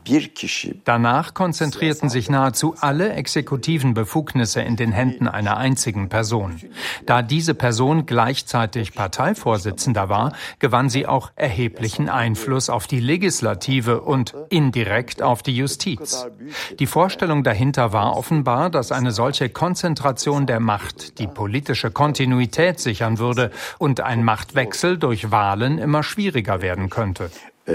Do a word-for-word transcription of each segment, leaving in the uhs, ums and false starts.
Danach konzentrierten sich nahezu alle exekutiven Befugnisse in den Händen einer einzigen Person. Da diese Person gleichzeitig Parteivorsitzender war, gewann sie auch erheblichen Einfluss auf die Legislative und indirekt auf die Justiz. Die Vorstellung dahinter war offenbar, dass eine solche Konzentration der Macht die politische Kontinuität sichern würde und ein Machtwechsel durch Wahlen immer schwieriger werden könnte.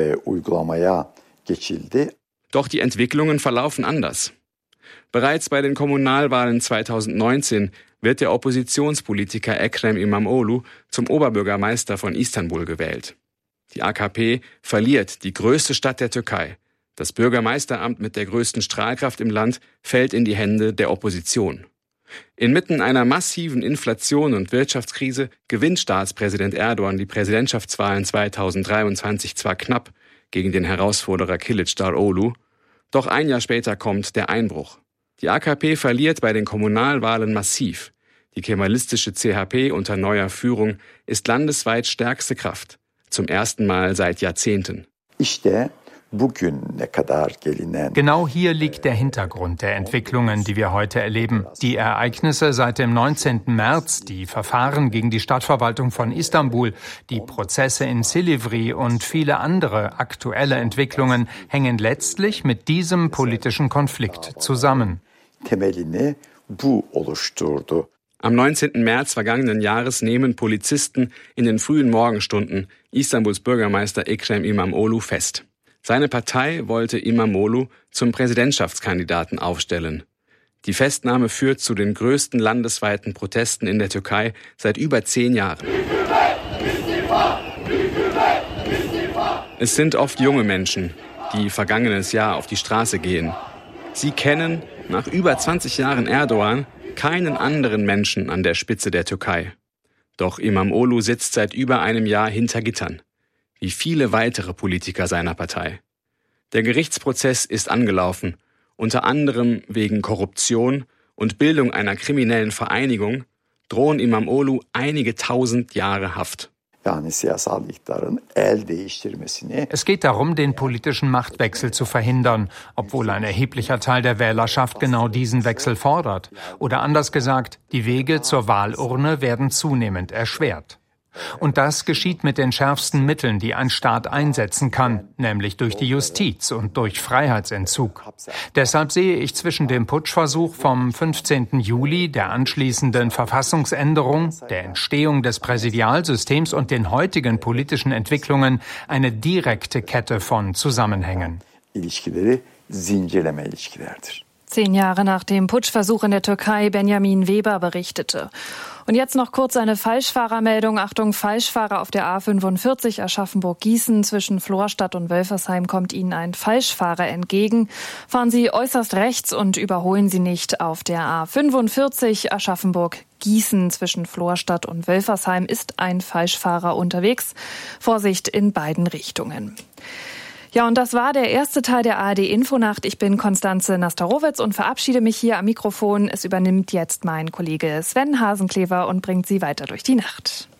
Doch die Entwicklungen verlaufen anders. Bereits bei den Kommunalwahlen zweitausendneunzehn wird der Oppositionspolitiker Ekrem İmamoğlu zum Oberbürgermeister von Istanbul gewählt. Die A K P verliert die größte Stadt der Türkei. Das Bürgermeisteramt mit der größten Strahlkraft im Land fällt in die Hände der Opposition. Inmitten einer massiven Inflation und Wirtschaftskrise gewinnt Staatspräsident Erdogan die Präsidentschaftswahlen zweitausenddreiundzwanzig zwar knapp gegen den Herausforderer Kılıçdaroğlu, doch ein Jahr später kommt der Einbruch. Die A K P verliert bei den Kommunalwahlen massiv. Die kemalistische C H P unter neuer Führung ist landesweit stärkste Kraft. Zum ersten Mal seit Jahrzehnten. Genau hier liegt der Hintergrund der Entwicklungen, die wir heute erleben. Die Ereignisse seit dem neunzehnten März, die Verfahren gegen die Stadtverwaltung von Istanbul, die Prozesse in Silivri und viele andere aktuelle Entwicklungen hängen letztlich mit diesem politischen Konflikt zusammen. Am neunzehnten März vergangenen Jahres nehmen Polizisten in den frühen Morgenstunden Istanbuls Bürgermeister Ekrem İmamoğlu fest. Seine Partei wollte İmamoğlu zum Präsidentschaftskandidaten aufstellen. Die Festnahme führt zu den größten landesweiten Protesten in der Türkei seit über zehn Jahren. Es sind oft junge Menschen, die vergangenes Jahr auf die Straße gehen. Sie kennen nach über zwanzig Jahren Erdogan keinen anderen Menschen an der Spitze der Türkei. Doch İmamoğlu sitzt seit über einem Jahr hinter Gittern, wie viele weitere Politiker seiner Partei. Der Gerichtsprozess ist angelaufen, unter anderem wegen Korruption und Bildung einer kriminellen Vereinigung drohen İmamoğlu einige tausend Jahre Haft. Es geht darum, den politischen Machtwechsel zu verhindern, obwohl ein erheblicher Teil der Wählerschaft genau diesen Wechsel fordert. Oder anders gesagt, die Wege zur Wahlurne werden zunehmend erschwert. Und das geschieht mit den schärfsten Mitteln, die ein Staat einsetzen kann, nämlich durch die Justiz und durch Freiheitsentzug. Deshalb sehe ich zwischen dem Putschversuch vom fünfzehnten Juli, der anschließenden Verfassungsänderung, der Entstehung des Präsidialsystems und den heutigen politischen Entwicklungen eine direkte Kette von Zusammenhängen. Zehn Jahre nach dem Putschversuch in der Türkei, Benjamin Weber berichtete. Und jetzt noch kurz eine Falschfahrermeldung. Achtung, Falschfahrer auf der A fünfundvierzig Aschaffenburg-Gießen. Zwischen Florstadt und Wölfersheim kommt Ihnen ein Falschfahrer entgegen. Fahren Sie äußerst rechts und überholen Sie nicht. Auf der A fünfundvierzig Aschaffenburg-Gießen zwischen Florstadt und Wölfersheim ist ein Falschfahrer unterwegs. Vorsicht in beiden Richtungen. Ja, und das war der erste Teil der A R D-Infonacht. Ich bin Konstanze Nastarowitz und verabschiede mich hier am Mikrofon. Es übernimmt jetzt mein Kollege Sven Hasenklever und bringt Sie weiter durch die Nacht.